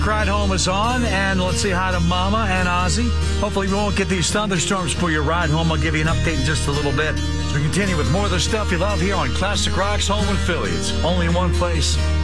Ride Home is on, and let's say hi to Mama and Ozzy. Hopefully we won't get these thunderstorms for your ride home. I'll give you an update in just a little bit. So we continue with more of the stuff you love here on Classic Rock's Home in Philly. It's only in one place.